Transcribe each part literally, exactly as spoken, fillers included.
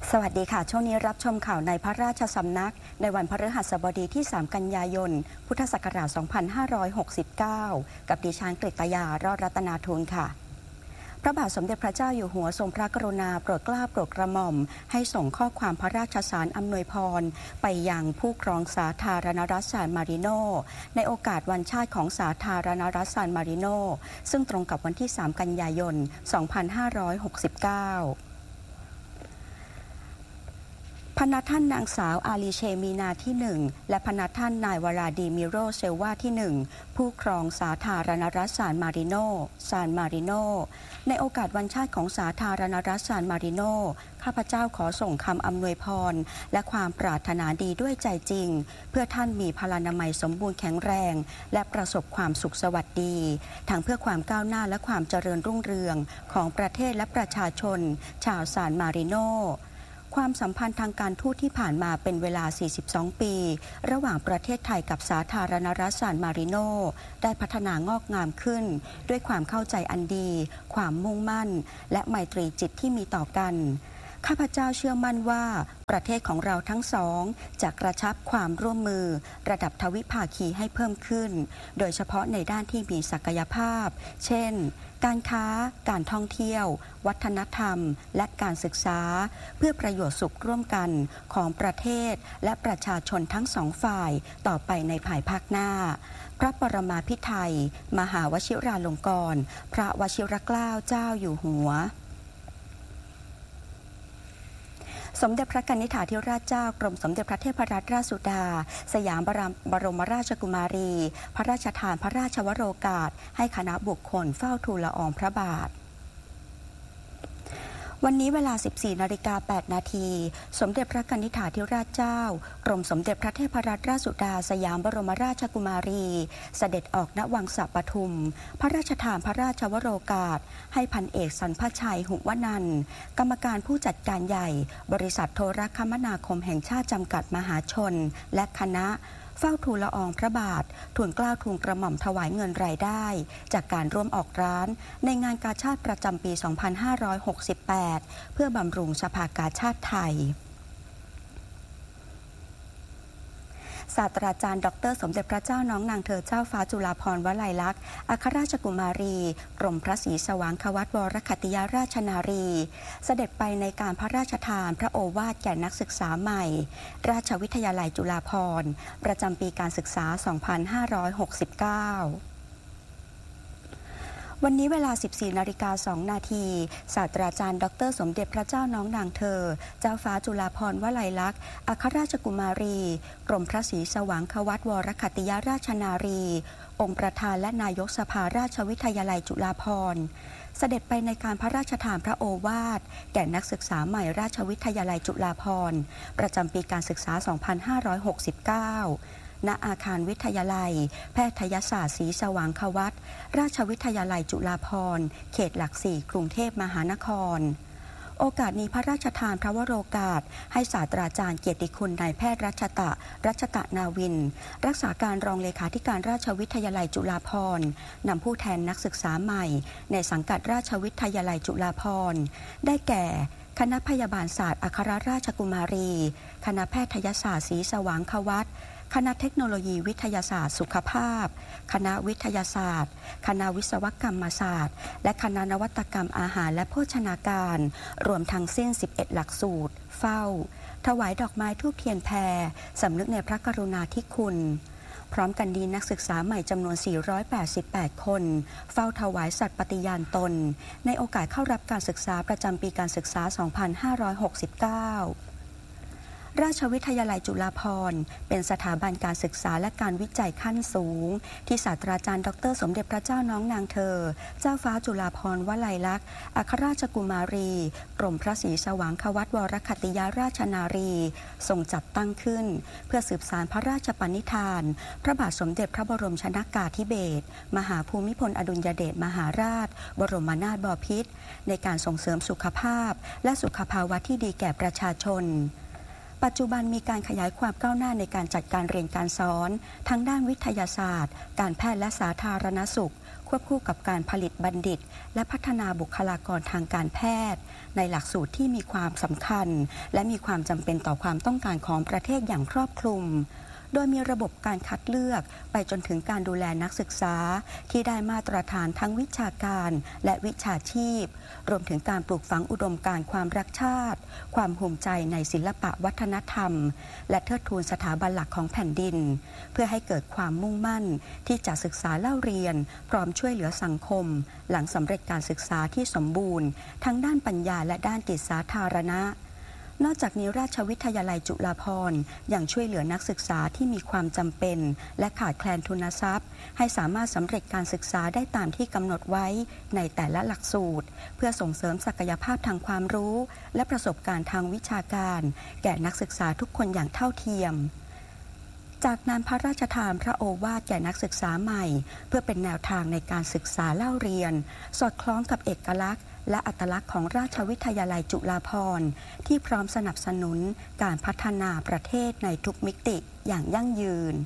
สวัสดีค่ะช่วงนี้รับชมข่าวในพระราชสำนักในวันพฤหัสบดีที่ สาม กันยายน พุทธศักราช สองพันห้าร้อยหกสิบเก้า กับดิฉันกฤตยารอดรัตนาทูลค่ะพระบาทสมเด็จพระเจ้าอยู่หัวทรงพระกรุณาโปรดเกล้าโปรดกระหม่อมให้ส่งข้อความพระราชสารอำนวยพรไปยังผู้ครองสาธารณรัฐซานมาริโนในโอกาสวันชาติของสาธารณรัฐซานมาริโนซึ่งตรงกับวันที่ สาม กันยายน สองพันห้าร้อยหกสิบเก้าพนักท่านนางสาวอาลีเชมีนาที่หนึ่งและพนักท่านนายวราดีมิโรเซลวาที่หนึ่งผู้ครองสาธารณรัฐซานมาริโนซานมาริโนในโอกาสวันชาติของสาธารณรัฐซานมาริโนข้าพเจ้าขอส่งคำอำนวยพรและความปรารถนาดีด้วยใจจริงเพื่อท่านมีพลานามัยสมบูรณ์แข็งแรงและประสบความสุขสวัสดีทั้งเพื่อความก้าวหน้าและความเจริญรุ่งเรืองของประเทศและประชาชนชาวซานมาริโนความสัมพันธ์ทางการทูตที่ผ่านมาเป็นเวลา สี่สิบสอง ปี ระหว่างประเทศไทยกับสาธารณรัฐซานมาริโนได้พัฒนางอกงามขึ้นด้วยความเข้าใจอันดี ความมุ่งมั่น และไมตรีจิตที่มีต่อกัน ข้าพเจ้าเชื่อมั่นว่าประเทศของเราทั้งสองจะกระชับความร่วมมือระดับทวิภาคีให้เพิ่มขึ้นโดยเฉพาะในด้านที่มีศักยภาพเช่นการค้าการท่องเที่ยววัฒนธรรมและการศึกษาเพื่อประโยชน์สุขร่วมกันของประเทศและประชาชนทั้งสองฝ่ายต่อไปในภายภาคหน้าพระปรมาภิไธยมหาวชิราลงกรณ์พระวชิรเกล้าเจ้าอยู่หัวสมเด็จพระกนิษฐาธิราชเจ้ากรมสมเด็จพระเทพรัตนราชสุดาสยามบรมราชกุมารีพระราชทานพระราชวโรกาสให้คณะบุคคลเฝ้าทูลละอองพระบาทวันนี้เวลา สิบสี่ นาฬิกา แปด นาทีสมเด็จพระกนิษฐาธิราชเจ้ากรมสมเด็จพระเทพรัตนราชสุดาสยามบรมราชกุมารีเสด็จออกณวังสะปทุมพระราชทานพระราชวโรกาสให้พันเอกสันพชัยหุวนันท์กรรมการผู้จัดการใหญ่บริษัทโทรคมนาคมแห่งชาติจำกัดมหาชนและคณะเฝ้าทูลละอองพระบาททูลเกล้าทูลกระหม่อมถวายเงินรายได้จากการร่วมออกร้านในงานกาชาดประจำปี สองพันห้าร้อยหกสิบแปด เพื่อบำรุงสภากาชาดไทยศาสตราจารย์ดรสมเด็จพระเจ้าน้องนางเธอเจ้าฟ้าจุฬาภรณ์วลัยลักษณ์อัครราชกุมารีกรมพระศรีสว่างควัตวรคัตติยราชนารีเสด็จไปในการพระราชทานพระโอวาทแก่นักศึกษาใหม่ราชวิทยาลัยจุฬาภรณ์ประจำปีการศึกษา สองพันห้าร้อยหกสิบเก้าวันนี้เวลา สิบสี่ นาฬิกา สอง นาทีศาสตราจารย์ดรสมเด็จพระเจ้าน้องนางเธอเจ้าฟ้าจุฬาภรณ์วลัยลักษณ์อัครราชกุมารีกรมพระศรีสว่างควัตวรคัตติยราชนารีองค์ประธานและนายกสภาราชวิทยาลัยจุฬาภรณ์เสด็จไปในการพระราชทานพระโอวาทแก่นักศึกษาใหม่ราชวิทยาลัยจุฬาภรณ์ประจำปีการศึกษา สองพันห้าร้อยหกสิบเก้าณอาคารวิทยาลัยแพทยศาสตร์ศรีสว่างควัตราชวิทยาลัยจุฬาภรณ์เขตหลักสี่กรุงเทพมหานครโอกาสนี้พระราชทานพระวโรกาสให้ศาสตราจารย์เกียรติคุณนายแพทย์รัชตะรัชตะนาวินรักษาการรองเลขาธิการราชวิทยาลัยจุฬาภรณ์นำผู้แทนนักศึกษาใหม่ในสังกัดราชวิทยาลัยจุฬาภรณ์ได้แก่คณะพยาบาลศาสตร์อัครราชกุมารีคณะแพทยศาสตร์ศรีสว่างควัตคณะเทคโนโลยีวิทยาศาสตร์สุขภาพคณะวิทยาศาสตร์คณะวิศวกรรมศาสตร์และคณะนวัตกรรมอาหารและโภชนาการรวมทั้งสิ้นสิบเอ็ดหลักสูตรเฝ้าถวายดอกไม้ธูปเทียนแพรสำนึกในพระกรุณาธิคุณพร้อมกันนี้นักศึกษาใหม่จำนวนสี่ร้อยแปดสิบแปดคนเฝ้าถวายสัตย์ปฏิญาณตนในโอกาสเข้ารับการศึกษาประจำปีการศึกษา สองพันห้าร้อยหกสิบเก้าราชวิทยาลัยจุฬาภรณ์เป็นสถาบันการศึกษาและการวิจัยขั้นสูงที่ศาสตราจารย์ดรสมเด็จพระเจ้าน้องนางเธอเจ้าฟ้าจุฬาภรณ์วลัยลักษณ์อัครราชกุมารีกรมพระศรีสว่างควัตวรคัตติยราชนารีทรงจัดตั้งขึ้นเพื่อสืบสานพระราชปณิธานพระบาทสมเด็จพระบรมชนกาธิเบศรมหาภูมิพลอดุลยเดชมหาราชบรมนาถบพิตรในการส่งเสริมสุขภาพและสุขภาวะที่ดีแก่ประชาชนปัจจุบันมีการขยายความก้าวหน้าในการจัดการเรียนการสอนทั้งด้านวิทยาศาสตร์การแพทย์และสาธารณสุขควบคู่กับการผลิตบัณฑิตและพัฒนาบุคลากรทางการแพทย์ในหลักสูตรที่มีความสำคัญและมีความจำเป็นต่อความต้องการของประเทศอย่างครอบคลุมโดยมีระบบการคัดเลือกไปจนถึงการดูแลนักศึกษาที่ได้มาตรฐานทั้งวิชาการและวิชาชีพรวมถึงการปลูกฝังอุดมการณ์ความรักชาติความภูมิใจในศิลปะวัฒนธรรมและเทิดทูนสถาบันหลักของแผ่นดินเพื่อให้เกิดความมุ่งมั่นที่จะศึกษาเล่าเรียนพร้อมช่วยเหลือสังคมหลังสำเร็จการศึกษาที่สมบูรณ์ทั้งด้านปัญญาและด้านจิตสาธารณะนอกจากนี้ราชวิทยาลัยจุฬาภรณ์ยังช่วยเหลือนักศึกษาที่มีความจำเป็นและขาดแคลนทุนทรัพย์ให้สามารถสำเร็จการศึกษาได้ตามที่กำหนดไว้ในแต่ละหลักสูตรเพื่อส่งเสริมศักยภาพทางความรู้และประสบการณ์ทางวิชาการแก่นักศึกษาทุกคนอย่างเท่าเทียมจากนั้นพระราชทานพระโอวาทแก่นักศึกษาใหม่เพื่อเป็นแนวทางในการศึกษาเล่าเรียนสอดคล้องกับเอกลักษณ์และอัตลักษณ์ของราชวิทยาลัยจุฬาภรณ์ที่พร้อมสนับสนุนการพัฒนาประเทศในทุกมิติอย่างยั่งยืน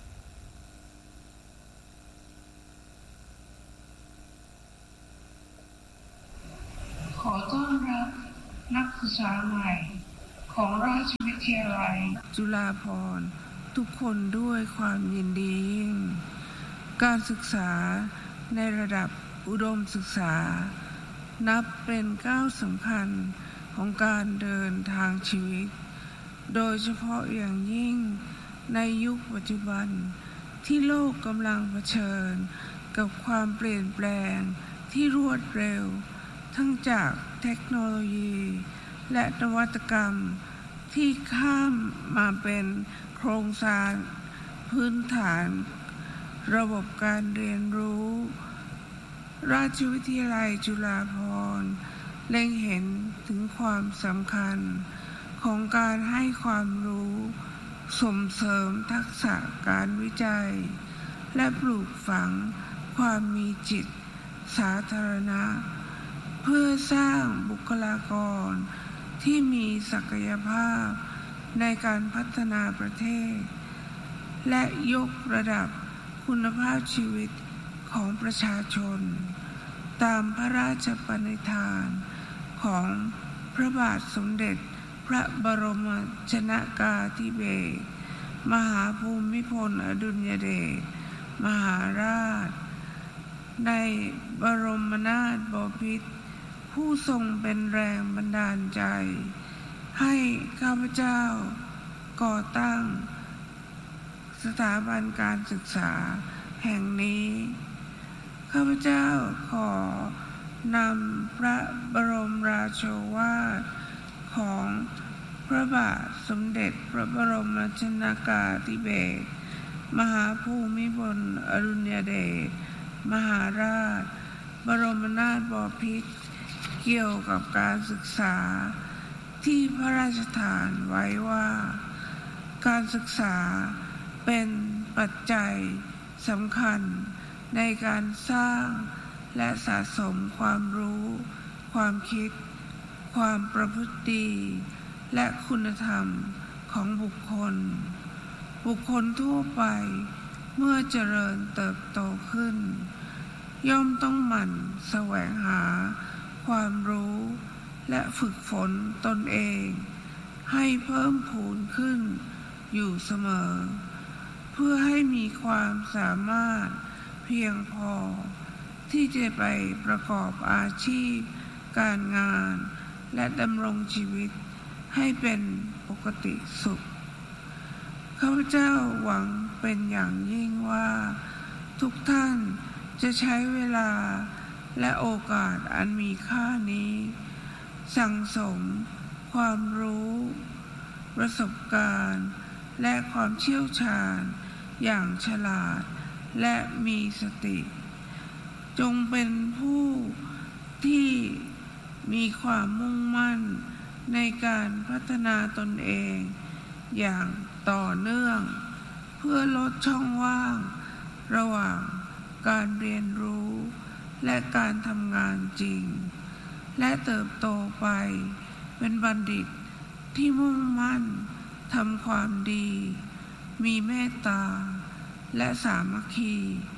ขอต้อนรับนักศึกษาใหม่ของราชวิทยาลัยจุฬาภรณ์ทุกคนด้วยความยินดียิ่งการศึกษาในระดับอุดมศึกษานับเป็นก้าวสำคัญของการเดินทางชีวิตโดยเฉพาะอย่างยิ่งในยุคปัจจุบันที่โลกกำลังเผชิญกับความเปลี่ยนแปลงที่รวดเร็วทั้งจากเทคโนโลยีและนวัตกรรมที่ข้ามมาเป็นโครงสร้างพื้นฐานระบบการเรียนรู้ราชวิทยาลัยจุฬาภรณ์เล็งเห็นถึงความสำคัญของการให้ความรู้ส่งเสริมทักษะการวิจัยและปลูกฝังความมีจิตสาธารณะเพื่อสร้างบุคลากรที่มีศักยภาพในการพัฒนาประเทศและยกระดับคุณภาพชีวิตของประชาชนตามพระราชปณิธานของพระบาทสมเด็จพระบรมชนกาธิเบศรมหาภูมิพลอดุลยเดชมหาราชในบรมนาถบพิตรผู้ทรงเป็นแรงบันดาลใจให้ข้าพเจ้าก่อตั้งสถาบันการศึกษาแห่งนี้ข้าพเจ้าขอนำพระบรมราโชวาทของพระบาทสมเด็จพระบรมชนกาธิเบศรมหาภูมิพลอดุลยเดชมหาราชบรมนาถบพิตรเกี่ยวกับการศึกษาที่พระราชทานไว้ว่าการศึกษาเป็นปัจจัยสำคัญในการสร้างและสะสมความรู้ความคิดความประพฤติดีและคุณธรรมของบุคคลบุคคลทั่วไปเมื่อเจริญเติบโตขึ้นย่อมต้องหมั่นแสวงหาความรู้และฝึกฝนตนเองให้เพิ่มพูนขึ้นอยู่เสมอเพื่อให้มีความสามารถเพียงพอที่จะไปประกอบอาชีพการงานและดำรงชีวิตให้เป็นปกติสุขข้าพเจ้าหวังเป็นอย่างยิ่งว่าทุกท่านจะใช้เวลาและโอกาสอันมีค่านี้สั่งสมความรู้ประสบการณ์และความเชี่ยวชาญอย่างฉลาดและมีสติจงเป็นผู้ที่มีความมุ่งมั่นในการพัฒนาตนเองอย่างต่อเนื่องเพื่อลดช่องว่างระหว่างการเรียนรู้และการทำงานจริงและเติบโตไปเป็นบัณฑิตที่มุ่งมั่นทำความดีมีเมตตาและสามัคคี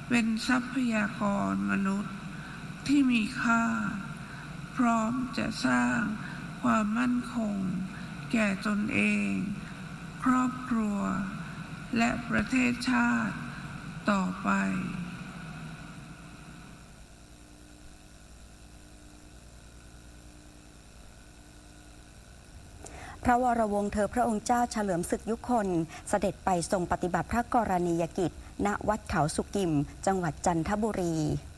เป็นทรัพยากรมนุษย์ที่มีค่าพร้อมจะสร้างความมั่นคงแก่ตนเองครอบครัวและประเทศชาติต่อไปพระวรวงศ์เธอพระองค์เจ้าเฉลิมศึกยุคนเสด็จไปทรงปฏิบัติพระกรณียกิจณวัดเขาสุกิมจังหวัดจันทบุรี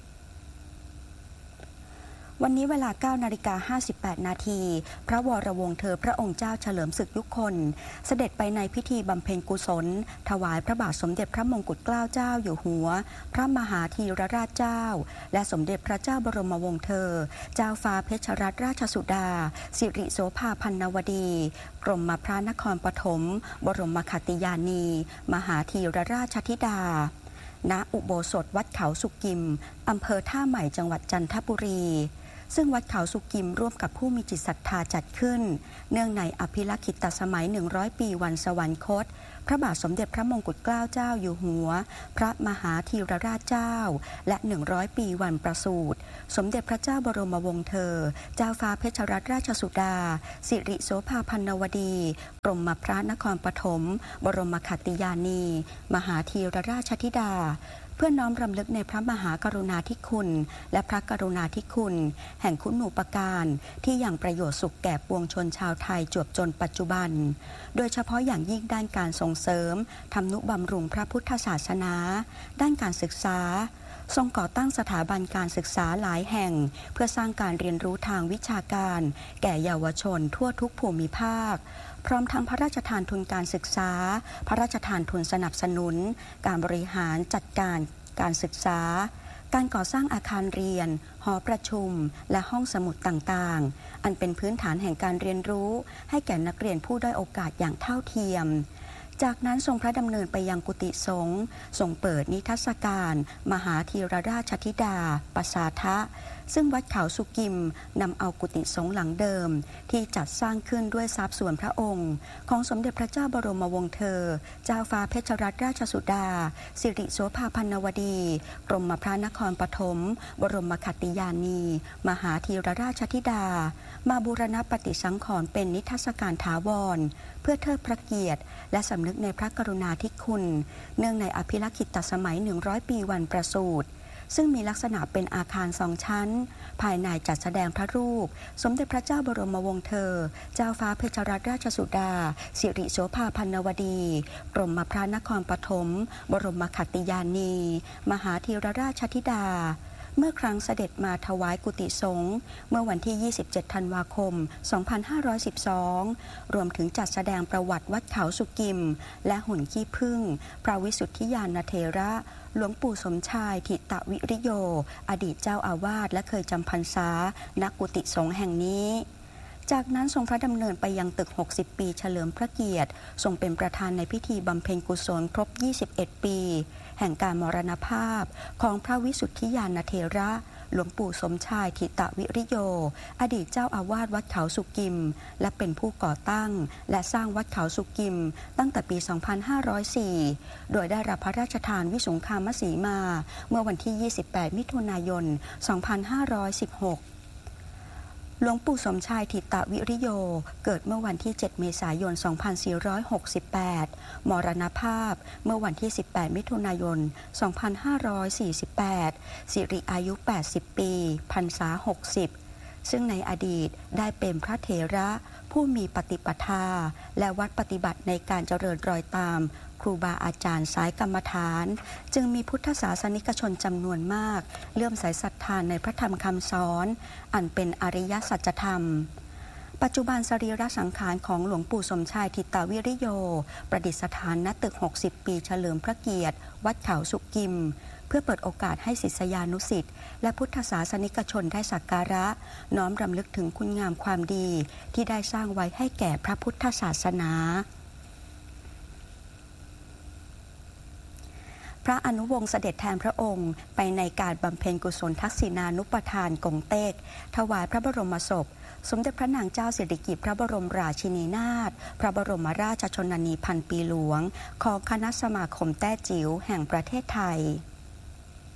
วันนี้เวลา เก้านาฬิกาห้าสิบแปด นาทีพระวรวงศ์เธอพระองค์เจ้าเฉลิมศึกยุคนเสด็จไปในพิธีบำเพ็ญกุศลถวายพระบาทสมเด็จพระมงกุฎเกล้าเจ้าอยู่หัวพระมหาธีรราชเจ้าและสมเด็จพระเจ้าบรมวงศ์เธอเจ้าฟ้าเพชรรัตนราชสุดาสิริโสภาพันนวดีกรมพระนครปฐมบรมขัตติยานีมหาธีรราชธิดาณอุโบสถวัดเขาสุกิมอำเภอท่าใหม่จังหวัดจันทบุรีซึ่งวัดเขาสุกิมร่วมกับผู้มีจิตศรัทธาจัดขึ้นเนื่องในอภิลักขิตสมัยหนึ่งร้อยปีวันสวรรคตพระบาทสมเด็จพระมงกุฎเกล้าเจ้าอยู่หัวพระมหาธีรราชเจ้าและหนึ่งร้อยปีวันประสูติสมเด็จพระเจ้าบรมวงศ์เธอเจ้าฟ้าเพชรรัตนราชสุดาสิริโสภาพันนวดีกรมพระนครปฐมบรมขัตติยานีมหาธีรราชธิดาเพื่อน้อมรำลึกในพระมหากรุณาธิคุณและพระกรุณาธิคุณแห่งคุณูปการที่ยังประโยชน์สุขแก่ปวงชนชาวไทยจวบจนปัจจุบันโดยเฉพาะอย่างยิ่งด้านการส่งเสริมทำนุบำรุงพระพุทธศาสนาด้านการศึกษาทรงก่อตั้งสถาบันการศึกษาหลายแห่งเพื่อสร้างการเรียนรู้ทางวิชาการแก่เยาวชนทั่วทุกภูมิภาคพร้อมทั้งพระราชทานทุนการศึกษาพระราชทานทุนสนับสนุนการบริหารจัดการการศึกษาการก่อสร้างอาคารเรียนหอประชุมและห้องสมุดต่างๆอันเป็นพื้นฐานแห่งการเรียนรู้ให้แก่นักเรียนผู้ด้อยโอกาสอย่างเท่าเทียมจากนั้นทรงพระดำเนินไปยังกุฏิสงฆ์ทรงเปิดนิทรรศการมหาธีรราชธิดาปสาทะซึ่งวัดเขาสุกิมนำเอากุฏิสงฆ์หลังเดิมที่จัดสร้างขึ้นด้วยทรัพย์ส่วนพระองค์ของสมเด็จพระเจ้าบรมวงศ์เธอเจ้าฟ้าเพชรรัตนราชสุดาสิริโสภาพันนวดีกรมพระนครปฐมบรมขัตติยานีมหาธีรราชธิดามาบูรณปฏิสังขรณ์เป็นนิทรรศการถาวรเพื่อเทิดพระเกียรติและสำนึกในพระกรุณาธิคุณเนื่องในอภิลักขิตสมัยหนึ่งร้อยปีวันประสูติซึ่งมีลักษณะเป็นอาคารสองชั้นภายในจัดแสดงพระรูปสมเด็จพระเจ้าบรมวงศ์เธอเจ้าฟ้าเพชรรัตนราชสุดาสิริโสภาพันนวดีกรมพระนครปฐมบรมขัตติยานีมหาธีรราชธิดาเมื่อครั้งเสด็จมาถวายกุฏิสงฆ์เมื่อวันที่ยี่สิบเจ็ดธันวาคมสองพันห้าร้อยสิบสองรวมถึงจัดแสดงประวัติวัดเขาสุกิมและหุ่นขี้ผึ้งพระวิสุทธิญาณเถระหลวงปู่สมชายถิตวิริโยอดีตเจ้าอาวาสและเคยจำพรรษาณกุฏิสงฆ์แห่งนี้จากนั้นทรงพระดำเนินไปยังตึกหกสิบปีเฉลิมพระเกียรติทรงเป็นประธานในพิธีบำเพ็ญกุศลครบยี่สิบเอ็ดปีแห่งการมรณภาพของพระวิสุทธิญาณเถระหลวงปู่สมชายถิตวิริโยอดีตเจ้าอาวาสวัดเขาสุกิมและเป็นผู้ก่อตั้งและสร้างวัดเขาสุกิมตั้งแต่ปี สองพันห้าร้อยสี่ โดยได้รับพระราชทานวิสุงคามสีมาเมื่อวันที่ ยี่สิบแปด มิถุนายน สองพันห้าร้อยสิบหกหลวงปู่สมชายถิตวิริโยเกิดเมื่อวันที่ เจ็ด เมษายน สองพันสี่ร้อยหกสิบแปด มรณภาพเมื่อวันที่ สิบแปด มิถุนายน สองพันห้าร้อยสี่สิบแปด สิริอายุ แปดสิบ ปีพรรษา หกสิบ ซึ่งในอดีตได้เป็นพระเถระผู้มีปฏิปทาและวัดปฏิบัติในการเจริญรอยตามครูบาอาจารย์สายกรรมฐานจึงมีพุทธศาสนิกชนจำนวนมากเลื่อมใสศรัทธาในพระธรรมคำสอนอันเป็นอริยสัจธรรมปัจจุบันสรีระสังขารของหลวงปู่สมชายถิตวิริโยประดิษฐานณตึกหกสิบปีเฉลิมพระเกียรติวัดเขาสุกิมเพื่อเปิดโอกาสให้ศิษยานุศิษย์และพุทธศาสนิกชนได้สักการะน้อมรำลึกถึงคุณงามความดีที่ได้สร้างไว้ให้แก่พระพุทธศาสนาพระอนุวงศ์เสด็จแทนพระองค์ไปในการบำเพ็ญกุศลทักษิณานุปทานกงเต็กถวายพระบรมศพสมเด็จพระนางเจ้าสิริกิติ์พระบรมราชินีนาถพระบรมราชชนนีพันปีหลวงของคณะสมาคมแต้จิ๋วแห่งประเทศไทย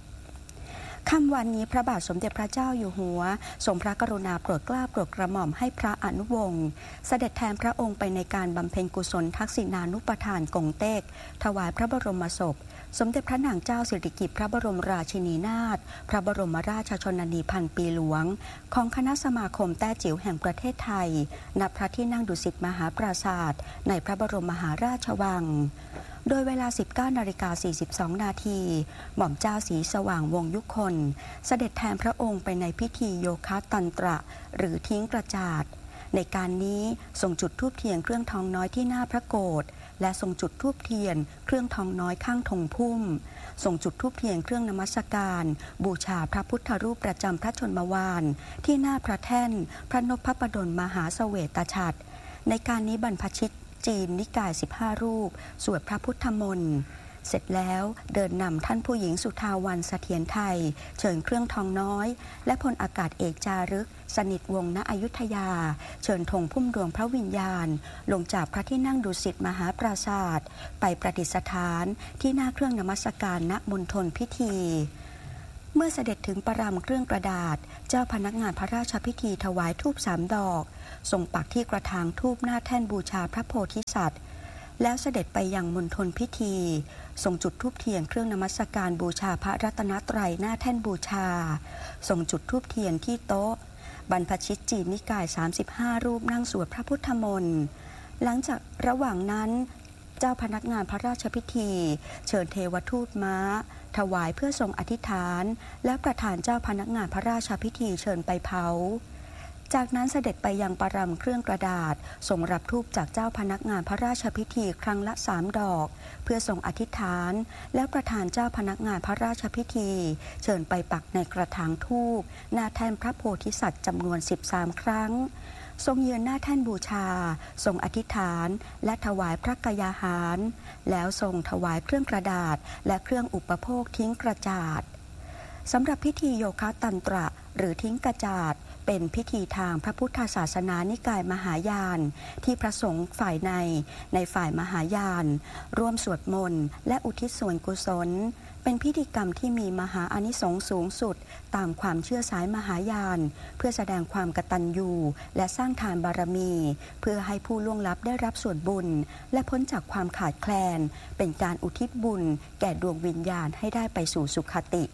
ค่ำวันนี้พระบาทสมเด็จพระเจ้าอยู่หัวทรงพระกรุณาโปรดเกล้าโปรดกระหม่อมให้พระอนุวงศ์เสด็จแทนพระองค์ไปในการบำเพ็ญกุศลทักษิณานุปทานกงเต็กถวายพระบรมศพสมเด็จพระนางเจ้าสิริกิติ์พระบรมราชินีนาถพระบรมราชชนนีพันปีหลวงของคณะสมาคมแต้จิ๋วแห่งประเทศไทยณพระที่นั่งดุสิตมหาปราสาทในพระบรมมหาราชวังโดยเวลา สิบเก้านาฬิกาสี่สิบสอง นาทีหม่อมเจ้าศรีสว่างวงศ์ยุคลเสด็จแทนพระองค์ไปในพิธีโยคะตันตระหรือทิ้งกระจาดในการนี้ทรงจุดธูปเทียนเครื่องทองน้อยที่หน้าพระโกฐและทรงจุดธูปเทียนเครื่องทองน้อยข้างธงพุ่มทรงจุดธูปเทียนเครื่องนมัสการบูชาพระพุทธรูปประจำพระชนมวาลที่หน้าพระแท่นพระนพพดลมหาเสวตฉัตรในการนี้บรรพชิตจีนนิกายสิบห้ารูปสวดพระพุทธมนต์เสร็จแล้วเดินนำท่านผู้หญิงสุทาวันเสถียรไทยเชิญเครื่องทองน้อยและพลอากาศเอกจารึกสนิทวงศ์ณอยุธยาเชิญธงพุ่มดวงพระวิญญาณลงจากพระที่นั่งดุสิตมหาปราสาทไปประดิษฐานที่หน้าเครื่องนมัสการณมณฑลพิธีเมื่อเสด็จถึงประรำเครื่องกระดาษเจ้าพนักงานพระราชพิธีถวายธูปสามดอกทรงปักที่กระถางธูปหน้าแท่นบูชาพระโพธิสัตว์แล้วเสด็จไปยังมณฑลพิธีทรงจุดธูปเทียนเครื่องนมัสการบูชาพระรัตนตรัยหน้าแท่นบูชาทรงจุดธูปเทียนที่โต๊ะบรรพชิตจีนนิกายสามสิบห้ารูปนั่งสวดพระพุทธมนต์หลังจากระหว่างนั้นเจ้าพนักงานพระราชพิธีเชิญเทวทูตม้าถวายเพื่อทรงอธิษฐานและประธานเจ้าพนักงานพระราชพิธีเชิญไปเผาจากนั้นเสด็จไปยังประรำเครื่องกระดาษทรงรับธูปจากเจ้าพนักงานพระราชพิธีครั้งละสามดอกเพื่อทรงอธิษฐานแล้วประธานเจ้าพนักงานพระราชพิธีเชิญไปปักในกระถางธูปหน้าแท่นพระโพธิสัตว์จำนวนสิบสามครั้งทรงยืนหน้าแท่นบูชาทรงอธิษฐานและถวายพระกยาหารแล้วทรงถวายเครื่องกระดาษและเครื่องอุปโภคทิ้งกระจาดสำหรับพิธีโยคะตันตระหรือทิ้งกระจาดเป็นพิธีทางพระพุทธศาสนานิกายมหายานที่พระสงฆ์ฝ่ายในในฝ่ายมหายานร่วมสวดมนต์และอุทิศส่วนกุศลเป็นพิธีกรรมที่มีมหาอานิสงส์สูงสุดตามความเชื่อสายมหายานเพื่อแสดงความกตัญญูและสร้างทานบารมีเพื่อให้ผู้ล่วงลับได้รับส่วนบุญและพ้นจากความขาดแคลนเป็นการอุทิศบุญแก่ดวงวิญญาณให้ได้ไปสู่สุคติ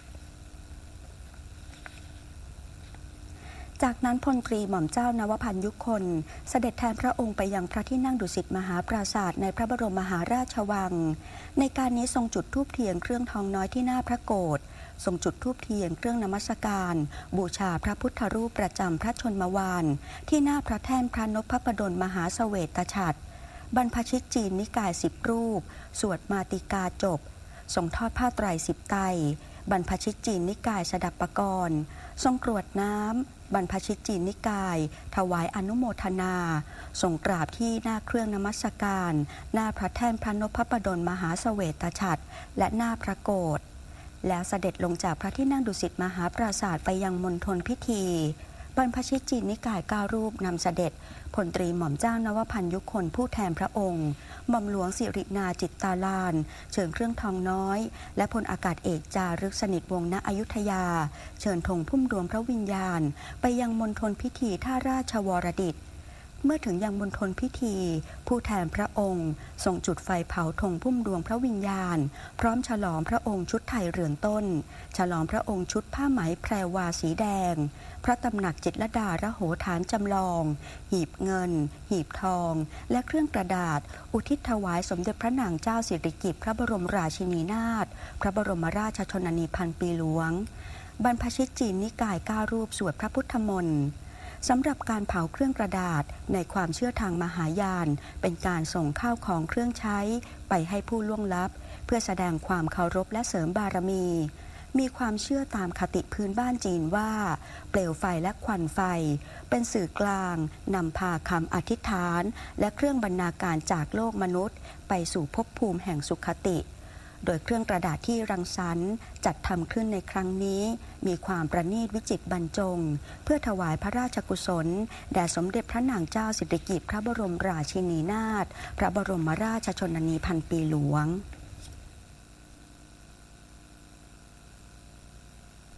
จากนั้นพลตรีหม่อมเจ้านวพันธ์ยุคลเสด็จแทนพระองค์ไปยังพระที่นั่งดุสิตมหาปราสาทในพระบรมมหาราชวังในการนี้ทรงจุดธูปเทียนเครื่องทองน้อยที่หน้าพระโกฐทรงจุดธูปเทียนเครื่องนมัสการบูชาพระพุทธรูปประจำพระชนมวาลที่หน้าพระแท่นพระนพพดลมหาเสวตฉัตรบรรพชิตจีนนิกายสิบรูปสวดมาติกาจบทรงทอดผ้าไตรสิบไตรบรรพชิตจีนนิกายสดับปกรณ์ทรงกรวดน้ำบรรพชิตจีนนิกายถวายอนุโมทนาทรงกราบที่หน้าเครื่องนมัสการหน้าพระแท่นพระนพพดลมหาเสวตฉัตรและหน้าพระโกฐแล้วเสด็จลงจากพระที่นั่งดุสิตมหาปราสาทไปยังมณฑลพิธีบรรพชิตจีนนิกายเก้ารูปนำเสด็จพลตรีหม่อมเจ้านวพันธ์ยุคลผู้แทนพระองค์หม่อมหลวงสิรินาจิตตาลานเชิญเครื่องทองน้อยและพลอากาศเอกจารึกสนิทวงศ์ณอยุธยาเชิญธงพุ่มดวงพระวิญญาณไปยังมณฑลพิธีท่าราชวรดิตเมื่อถึงยังมณฑลพิธีผู้แทนพระองค์ทรงจุดไฟเผาธงพุ่มดวงพระวิญญาณพร้อมฉลองพระองค์ชุดไทยเรือนต้นฉลองพระองค์ชุดผ้าไหมแพรวาสีแดงพระตำหนักจิตรลดาระโหฐานจำลองหีบเงินหีบทองและเครื่องกระดาษอุทิศถวายสมเด็จพระนางเจ้าสิริกิติ์พระบรมราชินีนาถพระบรมราชชนนีพันปีหลวงบรรพชิตจีนนิกายเก้ารูปสวดพระพุทธมนต์สำหรับการเผาเครื่องกระดาษในความเชื่อทางมหายานเป็นการส่งข้าวของเครื่องใช้ไปให้ผู้ล่วงลับเพื่อแสดงความเคารพและเสริมบารมีมีความเชื่อตามคติพื้นบ้านจีนว่าเปลวไฟและควันไฟเป็นสื่อกลางนำพาคำอธิษฐานและเครื่องบรรณาการจากโลกมนุษย์ไปสู่ภพภูมิแห่งสุขติโดยเครื่องกระดาษที่รังสรรค์จัดทำขึ้นในครั้งนี้มีความประณีตวิจิตรบรรจงเพื่อถวายพระราชกุศลแด่สมเด็จพระนางเจ้าสิริกิติ์พระบรมราชินีนาถพระบรมราชชนนีพันปีหลวง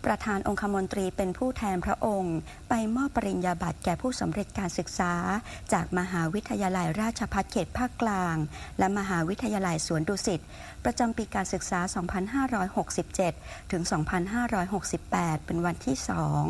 ประธานองคมนตรีเป็นผู้แทนพระองค์ไปมอบปริญญาบัตรแก่ผู้สำเร็จการศึกษาจากมหาวิทยาลัยราชภัฏเขตภาคกลางและมหาวิทยาลัยสวนดุสิตประจำปีการศึกษา สองพันห้าร้อยหกสิบเจ็ด ถึง สองพันห้าร้อยหกสิบแปด เป็นวันที่ สอง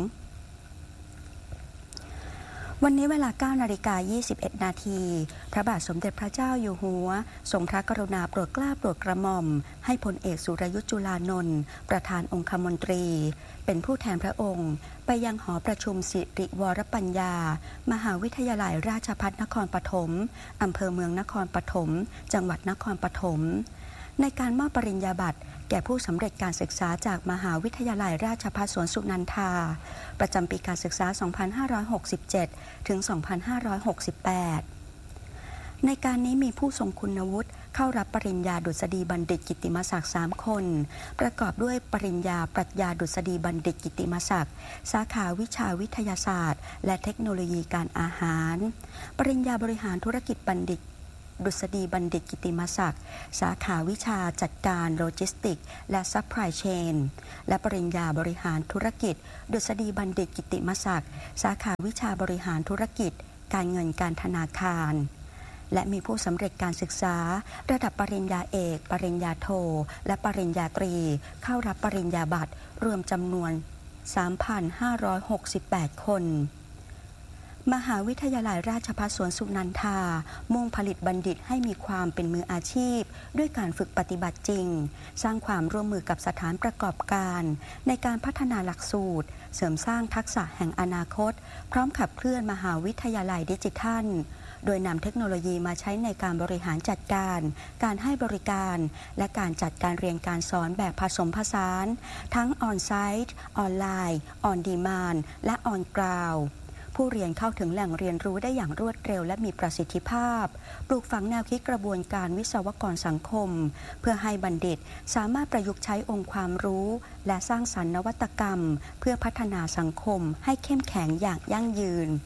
วันนี้เวลา เก้านาฬิกายี่สิบเอ็ด นาทีพระบาทสมเด็จพระเจ้าอยู่หัวทรงพระกรุณาโปรดเกล้าโปรดกระหม่อมให้พลเอกสุรยุทธจุลานนท์ประธานองคมนตรีเป็นผู้แทนพระองค์ไปยังหอประชุมสิริวรปัญญามหาวิทยาลัยราชภัฏนครปฐมอำเภอเมืองนครปฐมจังหวัดนครปฐมในการมอบปริญญาบัตรแก่ผู้สำเร็จการศึกษาจากมหาวิทยาลัยราชภัฏสวนสุนันทาประจำปีการศึกษา สองพันห้าร้อยหกสิบเจ็ด ถึง สองพันห้าร้อยหกสิบแปด ในการนี้มีผู้ทรงคุณวุฒิเข้ารับปริญญาดุษฎีบัณฑิตกิตติมศักดิ์สามคนประกอบด้วยปริญญาปรัชญาดุษฎีบัณฑิตกิตติมศักดิ์สาขาวิชาวิทยาศาสตร์และเทคโนโลยีการอาหารปริญญาบริหารธุรกิจบัณฑิตดุษฎีบัณฑิตกิตติมศักดิ์สาขาวิชาจัดการโลจิสติกส์และซัพพลายเชนและปริญญาบริหารธุรกิจดุษฎีบัณฑิตกิตติมศักดิ์สาขาวิชาบริหารธุรกิจการเงินการธนาคารและมีผู้สำเร็จการศึกษาระดับปริญญาเอกปริญญาโทและปริญญาตรีเข้ารับปริญญาบัตรรวมจำนวน สามพันห้าร้อยหกสิบแปด คนมหาวิทยาลัยราชภัฏสวนสุนันทามุ่งผลิตบัณฑิตให้มีความเป็นมืออาชีพด้วยการฝึกปฏิบัติจริงสร้างความร่วมมือกับสถานประกอบการในการพัฒนาหลักสูตรเสริมสร้างทักษะแห่งอนาคตพร้อมขับเคลื่อนมหาวิทยาลัยดิจิทัลโดยนำเทคโนโลยีมาใช้ในการบริหารจัดการการให้บริการและการจัดการเรียนการสอนแบบผสมผสานทั้งออนไซต์ออนไลน์ออนดีมานด์และออนกราวด์ผู้เรียนเข้าถึงแหล่งเรียนรู้ได้อย่างรวดเร็วและมีประสิทธิภาพปลูกฝังแนวคิดกระบวนการวิศวกรสังคมเพื่อให้บัณฑิตสามารถประยุกต์ใช้องค์ความรู้และสร้างสรรค์นวัตกรรมเพื่อพัฒนาสังคมให้เข้มแข็งอย่างยั่งยืน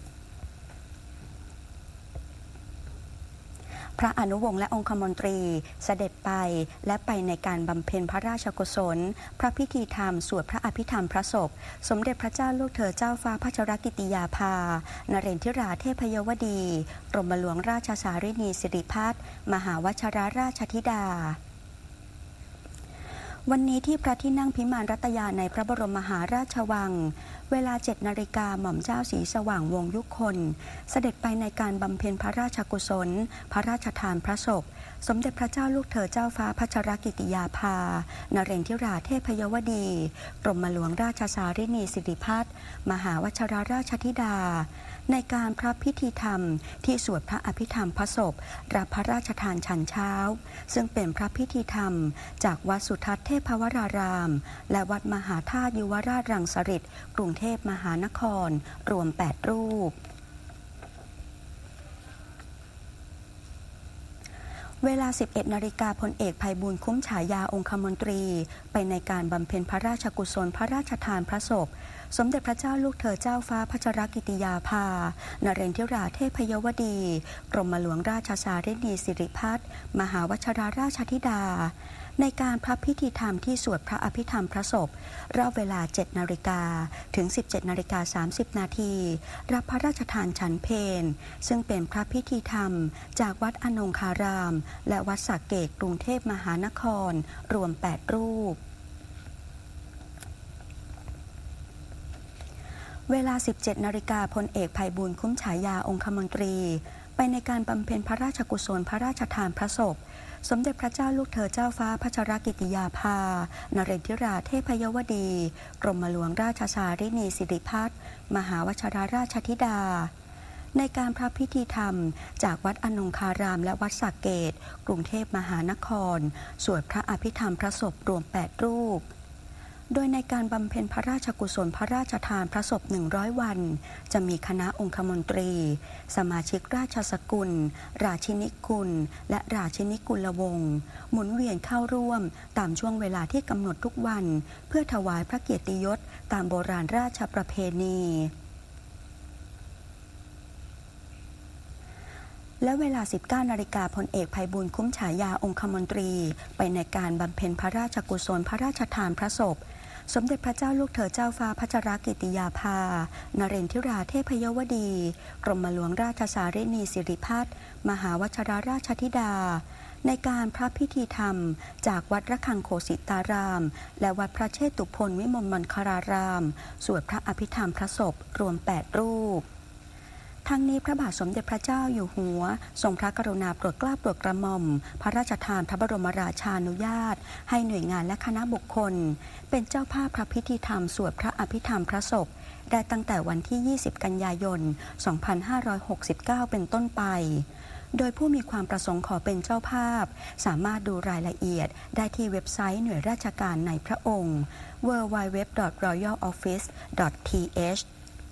พระอนุวงศ์และองคมนตรีเสด็จไปและไปในการบำเพ็ญพระราชกุศลพระพิธีธรรมสวดพระอภิธรรมพระศพสมเด็จพระเจ้าลูกเธอเจ้าฟ้าพัชรกิติยาภานเรนทิราเทพยวดีกรมหลวงราชสารินีสิริพัฒน์มหาวชิรราชธิดาวันนี้ที่พระที่นั่งพิมานรัตยาในพระบรมมหาราชวังเวลา เจ็ดนาฬิกาหม่อมเจ้าศรีสว่างวงศ์ยุคนเสด็จไปในการบำเพ็ญพระราชกุศลพระราชทานพระศพสมเด็จพระเจ้าลูกเธอเจ้าฟ้าพัชรกิติยาภานเรนทิราเทพยวดีกรมหลวงราชสารินีสิริพัฒน์มหาวชิรราชธิดาในการพระพิธีธรรมที่สวดพระอภิธรรมพระศพรับพระราชทานฉันเช้าซึ่งเป็นพระพิธีธรรมจากวัดสุทัศน์เทพวรารามและวัดมหาธาตุยุวราชรังสฤษฎ์กรุงเทพมหานครรวมแปดรูปเวลา สิบเอ็ดนาฬิกาพลเอกไพบูลย์คุ้มฉายาองคมนตรีไปในการบำเพ็ญพระราชกุศลพระราชทานพระศพสมเด็จพระเจ้าลูกเธอเจ้าฟ้าพัชรกิติยาภานเรนทิราเทพยวดีกรมหลวงราชสารินีสิริพัฒน์มหาวชิรราชธิดาในการพระพิธีธรรมที่สวดพระอภิธรรมพระศพรอบเวลา เจ็ดนาฬิกาถึง สิบเจ็ดนาฬิกาสามสิบ นาทีรับพระราชทานฉันเพลซึ่งเป็นพระพิธีธรรมจากวัดอนงคารามและวัดสระเกษกรุงเทพมหานครรวมแปดรูปเวลา สิบเจ็ดนาฬิกาพลเอกไพบูลย์คุ้มฉายาองคมนตรีไปในการบำเพ็ญพระราชกุศลพระราชทานพระศพสมเด็จพระเจ้าลูกเธอเจ้าฟ้าพัชรกิติยาภานเรนทิราเทพยวดีกรมหลวงราชสารินีสิริพัฒน์มหาวชิรราชธิดาในการพระพิธีธรรมจากวัดอนงคารามและวัดสระเกษกรุงเทพมหานครสวดพระอภิธรรมพระศพรวมแปดรูปโดยในการบำเพ็ญพระราชกุศลพระราชทานพระศพหนึ่งร้อยวันจะมีคณะองคมนตรีสมาชิกราชสกุลราชินิกุลและราชินิกุลวงศ์หมุนเวียนเข้าร่วมตามช่วงเวลาที่กำหนดทุกวันเพื่อถวายพระเกียรติยศตามโบราณราชประเพณีและเวลา สิบเก้านาฬิกาพลเอกไพบูลย์คุ้มฉายาองคมนตรีไปในการบำเพ็ญพระราชกุศลพระราชทานพระศพสมเด็จพระเจ้าลูกเธอเจ้าฟ้าพัชรกิติยาภานเรนทิราเทพยวดี กรมหลวงราชสารินีสิริพัฒน์มหาวชิรราชธิดาในการพระพิธีธรรมจากวัดระฆังโคสิตารามและวัดพระเชตุพนวิมลมังคลารามสวดพระอภิธรรมพระศพรวมแปดรูปทั้งนี้พระบาทสมเด็จพระเจ้าอยู่หัวทรงพระกรุณาโปรดเกล้าโปรดกระหม่อมพระราชทานพระบรมราชานุญาตให้หน่วยงานและคณะบุคคลเป็นเจ้าภาพพระพิธีธรรมสวดพระอภิธรรมพระศพได้ตั้งแต่วันที่ยี่สิบกันยายนสองพันห้าร้อยหกสิบเก้าเป็นต้นไปโดยผู้มีความประสงค์ขอเป็นเจ้าภาพสามารถดูรายละเอียดได้ที่เว็บไซต์หน่วยราชการในพระองค์ ดับเบิลยู ดับเบิลยู ดับเบิลยู ดอท รอยัล ออฟฟิศ ดอท ที เอช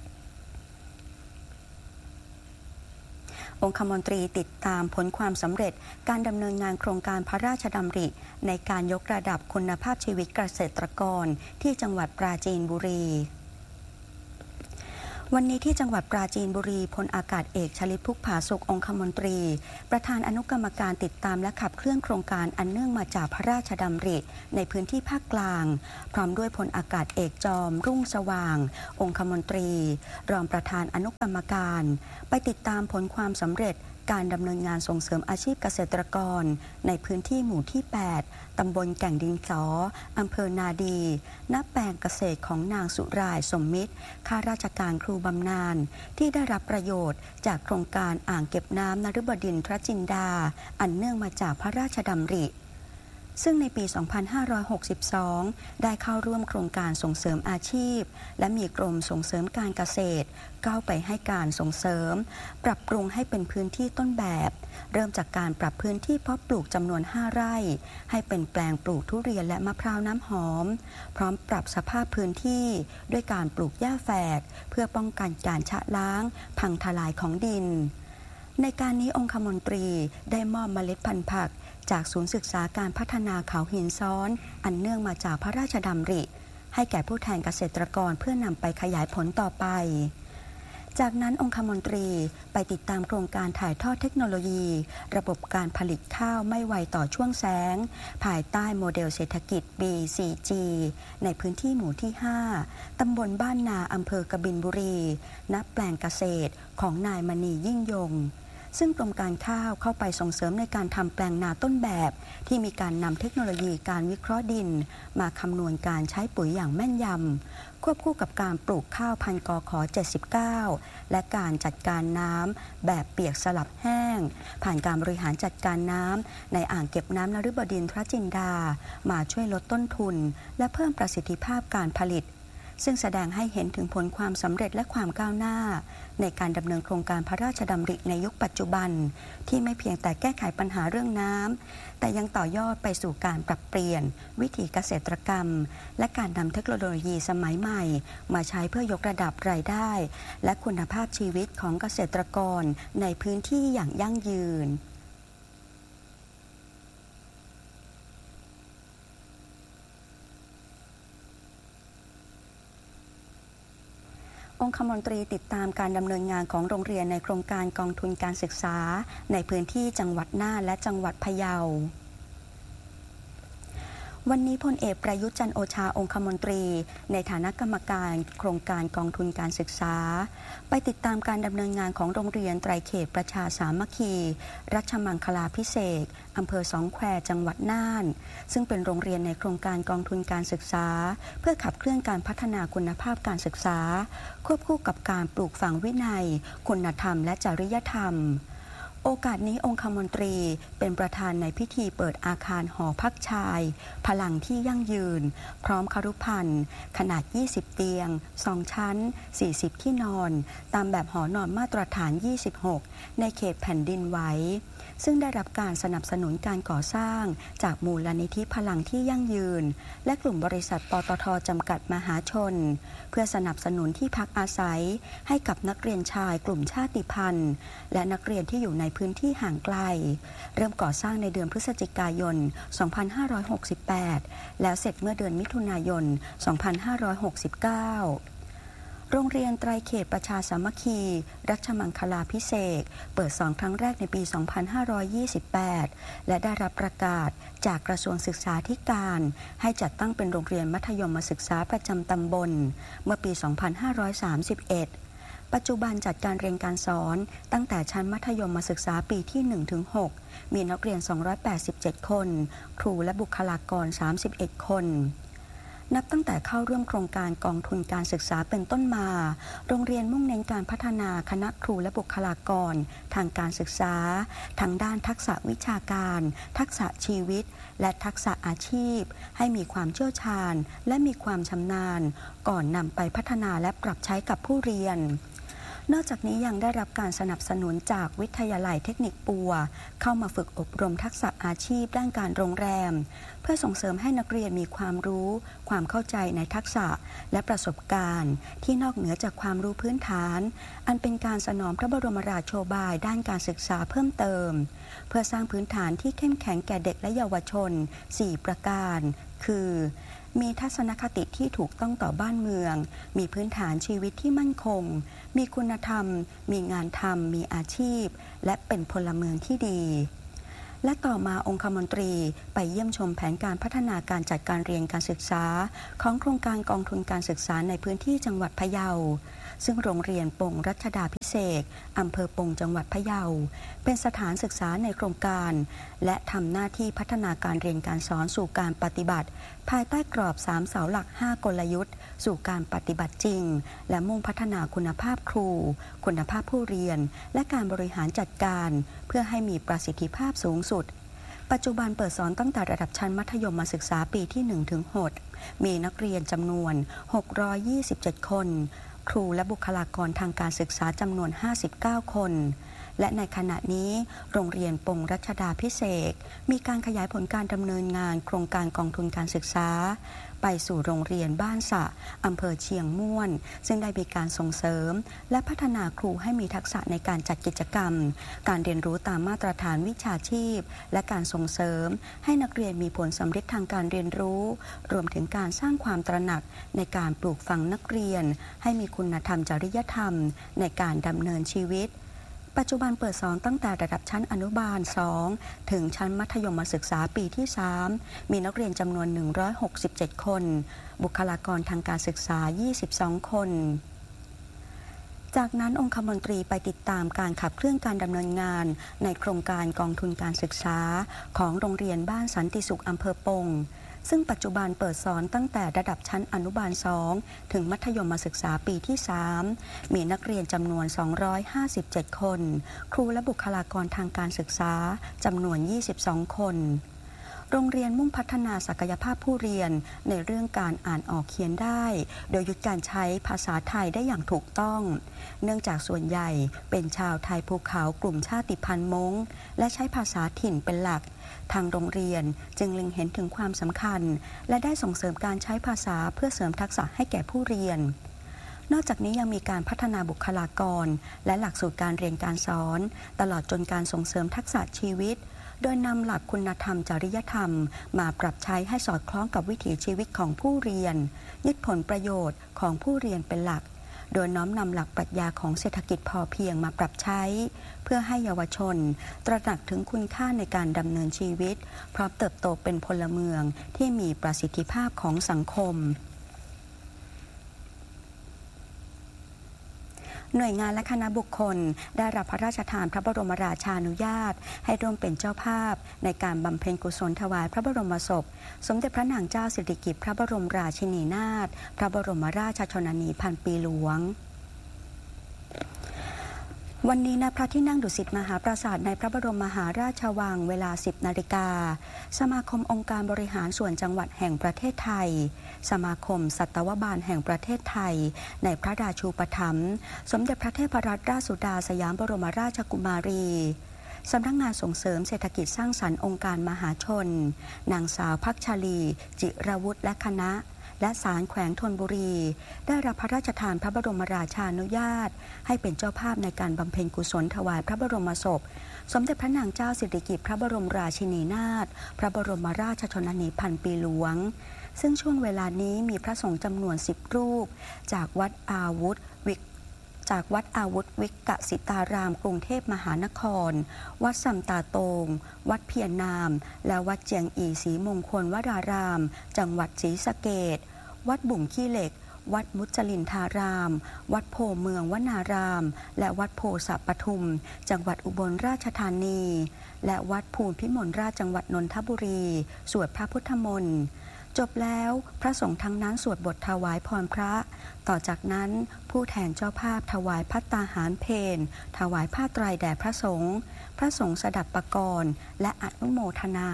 องคมนตรีติดตามผลความสำเร็จการดำเนินงานโครงการพระราชดำริในการยกระดับคุณภาพชีวิตเกษตรกรที่จังหวัดปราจีนบุรีวันนี้ที่จังหวัดปราจีนบุรีพลอากาศเอกชลิตพุกผาสุของคมนตรีประธานอนุกรรมการติดตามและขับเคลื่อนโครงการอันเนื่องมาจากพระราชดำริในพื้นที่ภาคกลางพร้อมด้วยพลอากาศเอกจอมรุ่งสว่างองคมนตรีรองประธานอนุกรรมการไปติดตามผลความสำเร็จการดำเนินงานส่งเสริมอาชีพเกษตรกรในพื้นที่หมู่ที่แปดตำบลแก่งดินสออำเภอนาดีณแปลงเกษตรของนางสุรายสมมิตรข้าราชการครูบำนาญที่ได้รับประโยชน์จากโครงการอ่างเก็บน้ำนฤบดินทรจินดาอันเนื่องมาจากพระราชดำริซึ่งในปี สองพันห้าร้อยหกสิบสอง ได้เข้าร่วมโครงการส่งเสริมอาชีพและมีกรมส่งเสริมการเกษตรก้าวไปให้การส่งเสริมปรับปรุงให้เป็นพื้นที่ต้นแบบเริ่มจากการปรับพื้นที่เพาะปลูกจำนวนห้าไร่ให้เป็นแปลงปลูกทุเรียนและมะพร้าวน้ำหอมพร้อมปรับสภาพพื้นที่ด้วยการปลูกหญ้าแฝกเพื่อป้องกันการชะล้างพังทลายของดินในการนี้องคมนตรีได้มอบเมล็ดพันธุ์ผักจากศูนย์ศึกษาการพัฒนาเขาหินซ้อนอันเนื่องมาจากพระราชดำริให้แก่ผู้แทนเกษตรกรเพื่อนำไปขยายผลต่อไปจากนั้นองคมนตรีไปติดตามโครงการถ่ายทอดเทคโนโลยีระบบการผลิตข้าวไม่ไวต่อช่วงแสงภายใต้โมเดลเศรษฐกิจ บี ซี จี ในพื้นที่หมู่ที่ห้าตำบลบ้านนาอำเภอกบินบุรีณแปลงเกษตรของนายมณียิ่งยงซึ่งกรมการข้าวเข้าไปส่งเสริมในการทำแปลงนาต้นแบบที่มีการนำเทคโนโลยีการวิเคราะห์ดินมาคำนวณการใช้ปุ๋ยอย่างแม่นยำควบคู่กับการปลูกข้าวพันธุ์กขเจ็ดสิบเก้าและการจัดการน้ำแบบเปียกสลับแห้งผ่านการบริหารจัดการน้ำในอ่างเก็บน้ำนฤบดินทรจินดามาช่วยลดต้นทุนและเพิ่มประสิทธิภาพการผลิตซึ่งแสดงให้เห็นถึงผลความสำเร็จและความก้าวหน้าในการดำเนินโครงการพระราชดำริในยุคปัจจุบันที่ไม่เพียงแต่แก้ไขปัญหาเรื่องน้ำแต่ยังต่อยอดไปสู่การปรับเปลี่ยนวิถีเกษตรกรรมและการนำเทคโนโลยีสมัยใหม่มาใช้เพื่อยกระดับรายได้และคุณภาพชีวิตของเกษตรกรในพื้นที่อย่างยั่งยืนองคมนตรีติดตามการดำเนินงานของโรงเรียนในโครงการกองทุนการศึกษาในพื้นที่จังหวัดน่านและจังหวัดพะเยาวันนี้พลเอกประยุทธ์จันทร์โอชาองคมนตรีในฐานะกรรมการโครงการกองทุนการศึกษาไปติดตามการดำเนินงานของโรงเรียนไตรเขตประชาสามัคคีรัชมังคลาภิเษกอำเภอสองแควจังหวัดน่านซึ่งเป็นโรงเรียนในโครงการกองทุนการศึกษาเพื่อขับเคลื่อนการพัฒนาคุณภาพการศึกษาควบคู่กับการปลูกฝังวินัยคุณธรรมและจริยธรรมโอกาสนี้องคมนตรีเป็นประธานในพิธีเปิดอาคารหอพักชายพลังที่ยั่งยืนพร้อมครุภัณฑ์ขนาดยี่สิบเตียงสองชั้นสี่สิบที่นอนตามแบบหอนอนมาตรฐานยี่สิบหกในเขตแผ่นดินไหวซึ่งได้รับการสนับสนุนการก่อสร้างจากมูลนิธิพลังที่ยั่งยืนและกลุ่มบริษัทปตท.จำกัดมหาชนเพื่อสนับสนุนที่พักอาศัยให้กับนักเรียนชายกลุ่มชาติพันธุ์และนักเรียนที่อยู่ในพื้นที่ห่างไกลเริ่มก่อสร้างในเดือนพฤศจิกายน สองพันห้าร้อยหกสิบแปด แล้วเสร็จเมื่อเดือนมิถุนายน สองพันห้าร้อยหกสิบเก้าโรงเรียนไตรเขตประชาสามัคคีรัชมังคลาภิเษกเปิดสอนครั้งแรกในปี สองพันห้าร้อยยี่สิบแปด และได้รับประกาศจากกระทรวงศึกษาธิการให้จัดตั้งเป็นโรงเรียนมัธยมศึกษาประจำตำบลเมื่อปี สองพันห้าร้อยสามสิบเอ็ด ปัจจุบันจัดการเรียนการสอนตั้งแต่ชั้นมัธยมศึกษาปีที่ หนึ่งถึงหก มีนักเรียน สองร้อยแปดสิบเจ็ด คน ครูและบุคลากร สามสิบเอ็ด คนนับตั้งแต่เข้าร่วมโครงการกองทุนการศึกษาเป็นต้นมาโรงเรียนมุ่งเน้นการพัฒนาคณะครูและบุคลากรทางการศึกษาทั้งด้านทักษะวิชาการทักษะชีวิตและทักษะอาชีพให้มีความเชี่ยวชาญและมีความชำนาญก่อนนำไปพัฒนาและปรับใช้กับผู้เรียนนอกจากนี้ยังได้รับการสนับสนุนจากวิทยาลัยเทคนิคปัวเข้ามาฝึกอบรมทักษะอาชีพด้านการโรงแรมเพื่อส่งเสริมให้นักเรียนมีความรู้ความเข้าใจในทักษะและประสบการณ์ที่นอกเหนือจากความรู้พื้นฐานอันเป็นการสนองพระบรมราโชบายด้านการศึกษาเพิ่มเติมเพื่อสร้างพื้นฐานที่เข้มแข็งแก่เด็กและเยาวชนสี่ประการคือมีทัศนคติที่ถูกต้องต่อบ้านเมืองมีพื้นฐานชีวิตที่มั่นคงมีคุณธรรมมีงานทำมีอาชีพและเป็นพลเมืองที่ดีและต่อมาองคมนตรีไปเยี่ยมชมแผนการพัฒนาการจัดการเรียนการศึกษาของโครงการกองทุนการศึกษาในพื้นที่จังหวัดพะเยาซึ่งโรงเรียนปงรัชดาภิเษกอำเภอปงจังหวัดพะเยาเป็นสถานศึกษาในโครงการและทำหน้าที่พัฒนาการเรียนการสอนสู่การปฏิบัติภายใต้กรอบสามเสาหลักห้ากลยุทธ์สู่การปฏิบัติจริงและมุ่งพัฒนาคุณภาพครูคุณภาพผู้เรียนและการบริหารจัดการเพื่อให้มีประสิทธิภาพสูงสุดปัจจุบันเปิดสอนตั้งแต่ระดับชั้นมัธยมศึกษาปีที่ หนึ่งถึงหก มีนักเรียนจำนวนหกร้อยยี่สิบเจ็ดคนครูและบุคลากรทางการศึกษาจำนวนห้าสิบเก้าคนและในขณะนี้โรงเรียนปงรัชดาภิเษกมีการขยายผลการดำเนินงานโครงการกองทุนการศึกษาไปสู่โรงเรียนบ้านสะอำเภอเชียงม่วนซึ่งได้มีการส่งเสริมและพัฒนาครูให้มีทักษะในการจัดกิจกรรมการเรียนรู้ตามมาตรฐานวิชาชีพและการส่งเสริมให้นักเรียนมีผลสำเร็จทางการเรียนรู้รวมถึงการสร้างความตระหนักในการปลูกฝังนักเรียนให้มีคุณธรรมจริยธรรมในการดำเนินชีวิตปัจจุบันเปิดสอนตั้งแต่ระดับชั้นอนุบาลสองถึงชั้นมัธยมศึกษาปีที่สามมีนักเรียนจำนวนหนึ่งร้อยหกสิบเจ็ดคนบุคลากรทางการศึกษายี่สิบสองคนจากนั้นองคมนตรีไปติดตามการขับเคลื่อนการดำเนินงานในโครงการกองทุนการศึกษาของโรงเรียนบ้านสันติสุขอำเภอปงซึ่งปัจจุบันเปิดสอนตั้งแต่ระดับชั้นอนุบาลสองถึงมัธยมศึกษาปีที่สามมีนักเรียนจำนวนสองร้อยห้าสิบเจ็ดคนครูและบุคลากรทางการศึกษาจำนวนยี่สิบสองคนโรงเรียนมุ่งพัฒนาศักยภาพผู้เรียนในเรื่องการอ่านออกเขียนได้โดยยึดการใช้ภาษาไทยได้อย่างถูกต้องเนื่องจากส่วนใหญ่เป็นชาวไทยภูเขากลุ่มชาติพันธุ์ม้งและใช้ภาษาถิ่นเป็นหลักทางโรงเรียนจึงเล็งเห็นถึงความสำคัญและได้ส่งเสริมการใช้ภาษาเพื่อเสริมทักษะให้แก่ผู้เรียนนอกจากนี้ยังมีการพัฒนาบุคลากรและหลักสูตรการเรียนการสอนตลอดจนการส่งเสริมทักษะชีวิตโดยนำหลักคุณธรรมจริยธรรมมาปรับใช้ให้สอดคล้องกับวิถีชีวิตของผู้เรียนยึดผลประโยชน์ของผู้เรียนเป็นหลักโดยน้อมนำหลักปรัชญาของเศรษฐกิจพอเพียงมาปรับใช้เพื่อให้เยาวชนตระหนักถึงคุณค่าในการดำเนินชีวิตพร้อมเติบโตเป็นพลเมืองที่มีประสิทธิภาพของสังคมหน่วยงานและคณะบุคคลได้รับพระราชทานพระบรมราชานุญาตให้ร่วมเป็นเจ้าภาพในการบำเพ็ญกุศลถวายพระบรมศพสมเด็จพระนางเจ้าสิริกิติ์พระบรมราชินีนาถพระบรมราชชนนีพันปีหลวงวันนี้ณพระที่นั่งดุสิตมหาปราสาทในพระบรมมหาราชวังเวลา สิบนาฬิกาสมาคมองค์การบริหารส่วนจังหวัดแห่งประเทศไทยสมาคมสัตวบาลแห่งประเทศไทยในพระราชูปถัมภ์สมเด็จพระเทพรัตนราชสุดาสยามบรมราชกุมารีสำนักงานส่งเสริมเศรษฐกิจสร้างสรรค์องค์การมหาชนนางสาวภักชลีจิรวุฒิและคณะและศาลแขวงธนบุรีได้รับพระราชทานพระบรมราชานุญาตให้เป็นเจ้าภาพในการบำเพ็ญกุศลถวายพระบรมศพสมเด็จพระนางเจ้าสิริกิติ์พระบรมราชินีนาถพระบรมราชชนนีพันปีหลวงซึ่งช่วงเวลานี้มีพระสงฆ์จำนวนสิบรูปจากวัดอาวุธวิกจากวัดอาวุธวิกสิตารามกรุงเทพมหานครวัดสัมตาโตงวัดเพียรนามและวัดเจียงอีศรีมงคลวราราม จังหวัดศรีสะเกษวัดบุ่งขี้เหล็กวัดมุจลินทาราม วัดโพเมืองวนาราม และวัดโพสัปทุม จังหวัดอุบลราชธานี และวัดภูมิพิมลราชจังหวัดนนทบุรี สวดพระพุทธมนต์จบแล้วพระสงฆ์ทั้งนั้นสวดบทถวายพรพระ ต่อจากนั้นผู้แทนเจ้าภาพถวายภัตตาหารเพลถวายผ้าไตรแด่พระสงฆ์พระสงฆ์สดับปกรณ์และอนุโมทนา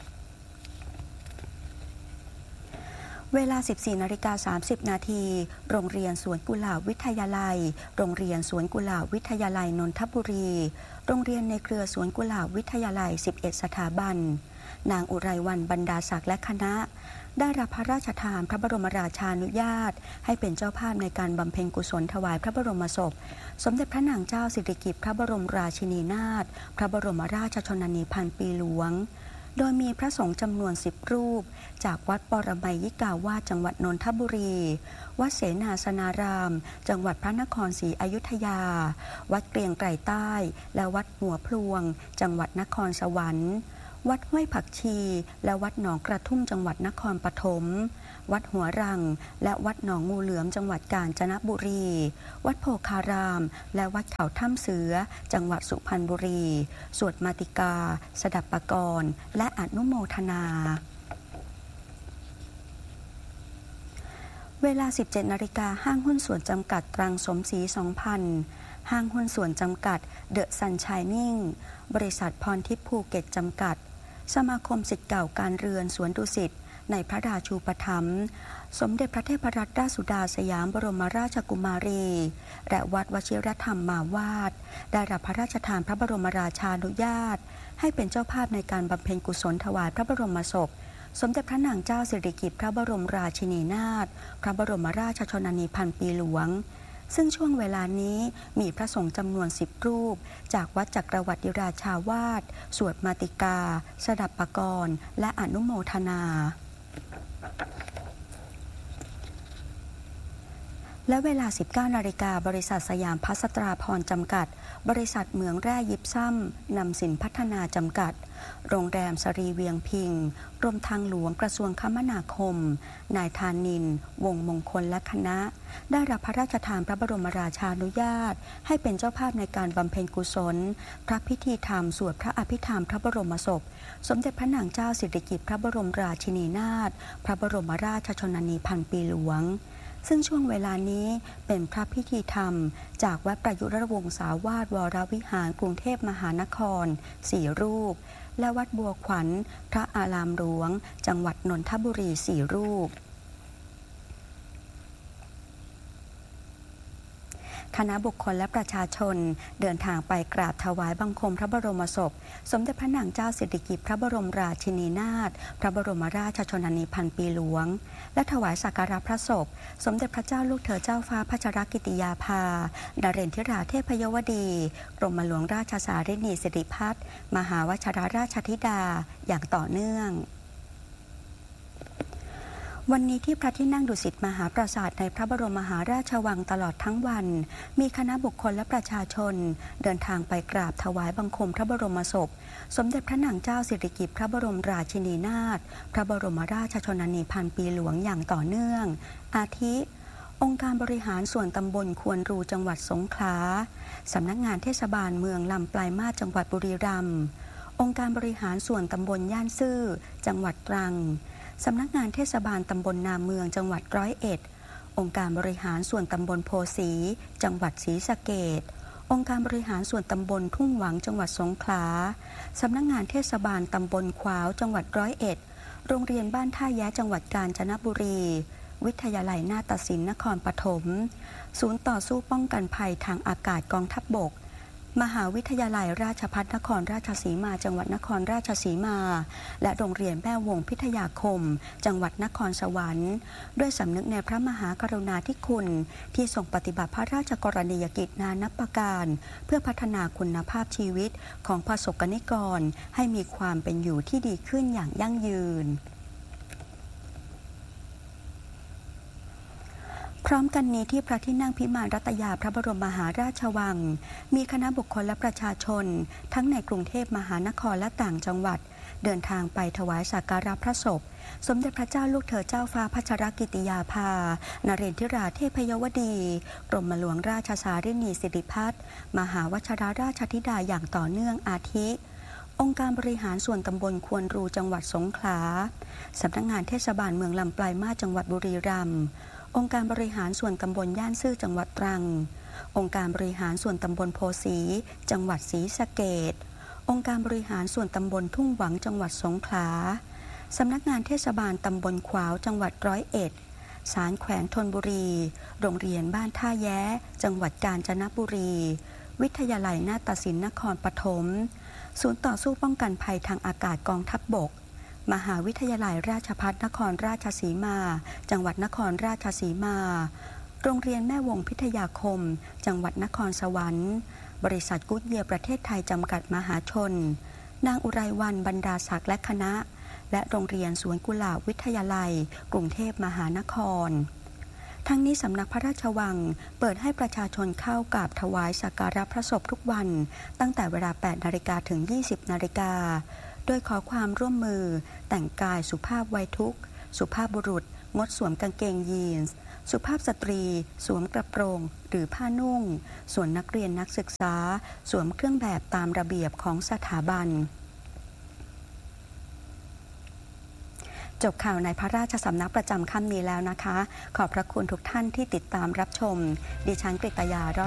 เวลา สิบสี่นาฬิกาสามสิบนาทีโรงเรียนสวนกุหลาบวิทยาลัยโรงเรียนสวนกุหลาบวิทยาลัยนนทบุรีโรงเรียนในเครือสวนกุหลาบวิทยาลัยสิบเอ็ดสถาบันนางอุไรวรรณบรรดาศักดิ์และคณะได้รับพระราชทานพระบรมราชานุญาตให้เป็นเจ้าภาพในการบำเพ็ญกุศลถวายพระบรมศพสมเด็จพระนางเจ้าสิริกิติ์พระบรมราชินีนาถพระบรมราชชนนีพันปีหลวงโดยมีพระสงฆ์จำนวนสิบรูปจากวัดปรมัยยิกาวาสจังหวัดนนทบุรีวัดเสนาสนารามจังหวัดพระนครศรีอยุธยาวัดเกรียงไกรใต้และวัดหัวพลวงจังหวัดนครสวรรค์วัดห้วยผักชีและวัดหนองกระทุ่มจังหวัดนครปฐมวัดหัวรังและวัดหนองงูเหลือมจังหวัดกาญจนบุรีวัดโพคารามและวัดเขาถ้ำเสือจังหวัดสุพรรณบุรีสวดมาติกาสดับปกรณ์และอนุโมทนาเวลา สิบเจ็ดนาฬิกาห้างหุ้นส่วนจำกัดตรังสมศรี สองพัน ห้างหุ้นส่วนจำกัดเดอะซันชายนิ่งบริษัทพรทิพย์ภูเก็ตจำกัดสมาคมศิษย์เก่าการเรือนสวนดุสิตในพระราชูปถัมภ์สมเด็จพระเทพรัตนราชสุดาสยามบรมราชกุมารีและวัดวชิรธรรมมาวาดได้รับพระราชทานพระบรมราชานุญาตให้เป็นเจ้าภาพในการบำเพ็ญกุศลถวายพระบรมศพสมเด็จพระนางเจ้าสิริกิติ์พระบรมราชินีนาถพระบรมราชชนนีพันปีหลวงซึ่งช่วงเวลานี้มีพระสงฆ์จำนวนสิบรูปจากวัดจักรวรรดิราชาวาสสวดมาติกาสดับปกรณ์และอนุโมทนาและเวลา สิบเก้านาฬิกาบริษัทสยามพัสตราพรจำกัดบริษัทเหมืองแร่ยิบซ้ำนำสินพัฒนาจำกัดโรงแรมสรีเวียงพิงกรมทางหลวงกระทรวงคมนาคมนายธานินทร์วงศ์มงคลและคณะได้รับพระราชทานพระบรมราชานุญาตให้เป็นเจ้าภาพในการบำเพ็ญกุศลพระพิธีธรรมสวดพระอภิธรรมพระบรมศพสมเด็จพระนางเจ้าสิริกิติ์พระบรมราชินีนาถพระบรมราชชนนีพันปีหลวงซึ่งช่วงเวลานี้เป็นพระพิธีธรรมจากวัดประยุรวงศาวาสวรวิหารกรุงเทพมหานครสี่รูปและวัดบัวขวัญพระอารามหลวงจังหวัดนนทบุรีสี่รูปคณะบุคคลและประชาชนเดินทางไปกราบถวายบังคมพระบรมศพสมเด็จพระนางเจ้าสิริกิติ์พระบรมราชินีนาถพระบรมราชชนนีพันปีหลวงและถวายสักการะพระศพสมเด็จพระเจ้าลูกเธอเจ้าฟ้าพัชรกิติยาภาดาเรนทิราเทพยวดีกรมหลวงราชสารินีสิริพัฒน์มหาวชิรราชธิดาอย่างต่อเนื่องวันนี้ที่พระที่นั่งดุสิตมหาปราสาทในพระบรมมหาราชวังตลอดทั้งวันมีคณะบุคคลและประชาชนเดินทางไปกราบถวายบังคมพระบรมศพสมเด็จพระนางเจ้าสิริกิติ์พระบรมราชินีนาถพระบรมราชชนนีพันปีหลวงอย่างต่อเนื่องอาทิองค์การบริหารส่วนตำบลควนรูจังหวัดสงขลาสำนักงานเทศบาลเมืองลำปลายมาสจังหวัดบุรีรัมย์องค์การบริหารส่วนตำบลย่านซื่อจังหวัดตรังสำนักงานเทศบาลตำบลนาเมืองจังหวัดร้อยเอ็ดองค์การบริหารส่วนตำบลโพสีจังหวัดศรีสะเกษองค์การบริหารส่วนตำบลทุ่งหวังจังหวัดสงขลาสำนักงานเทศบาลตำบลขวาวจังหวัดร้อยเอ็ดโรงเรียนบ้านท่าแย้จังหวัดกาญจนบุรีวิทยาลัยนาฏศิลป์นครปฐมศูนย์ต่อสู้ป้องกันภัยทางอากาศกองทัพบกมหาวิทยาลัยราชภัฏนครราชสีมาจังหวัดนครราชสีมาและโรงเรียนแม่วงพิทยาคมจังหวัดนครสวรรค์ด้วยสำนึกในพระมหากรุณาธิคุณที่ทรงปฏิบัติพระราชกรณียกิจนานับประการเพื่อพัฒนาคุณภาพชีวิตของประสบกนิกรให้มีความเป็นอยู่ที่ดีขึ้นอย่างยั่งยืนพร้อมกันนี้ที่พระที่นั่งพิมานรัตยาพระบรมมหาราชวังมีคณะบุคคลและประชาชนทั้งในกรุงเทพมหานครและต่างจังหวัดเดินทางไปถวายสักการะพระศพสมเด็จพระเจ้าลูกเธอเจ้าฟ้าพัชรกิติยาภานเรนทิราเทพยวดีกรมหลวงราชสารินีสิริพัฒน์มหาวชิรราชธิดาอย่างต่อเนื่องอาทิองค์การบริหารส่วนตำบลควนรูจังหวัดสงขลาสำนักงานเทศบาลเมืองลำปลายมาสจังหวัดบุรีรัมย์องค์การบริหารส่วนตำบลย่านซื่อจังหวัดตรังองค์การบริหารส่วนตำบลโพสีจังหวัดศรีสะเกษองค์การบริหารส่วนตำบลทุ่งหวังจังหวัดสงขลาสำนักงานเทศบาลตำบลขวาวจังหวัดร้อยเอ็ดศาลแขวงธนบุรีโรงเรียนบ้านท่าแย้จังหวัดกาญจนบุรีวิทยาลัยนาฏศิลป์นครปฐมศูนย์ต่อสู้ป้องกันภัยทางอากาศกองทัพบกมหาวิทยาลัยราชภัฏนครราชสีมาจังหวัดนครราชสีมาโรงเรียนแม่วงพิทยาคมจังหวัดนครสวรรค์บริษัทกู๊ดเยียร์ประเทศไทยจำกัดมหาชนนางอุไรวรรณบรรดาศักดิ์และคณะและโรงเรียนสวนกุหลาบวิทยาลัยกรุงเทพมหานครทั้งนี้สำนักพระราชวังเปิดให้ประชาชนเข้ากราบถวายสักการะพระศพทุกวันตั้งแต่เวลา แปดนาฬิกา ถึง ยี่สิบนาฬิกาโดยขอความร่วมมือแต่งกายสุภาพไว้ทุกข์สุภาพบุรุษงดสวมกางเกงยีนส์สุภาพสตรีสวมกระโปรงหรือผ้านุ่งส่วนนักเรียนนักศึกษาสวมเครื่องแบบตามระเบียบของสถาบันจบข่าวในพระราชสำนักประจำค่ำนี้แล้วนะคะขอบพระคุณทุกท่านที่ติดตามรับชมดิฉันกฤตยา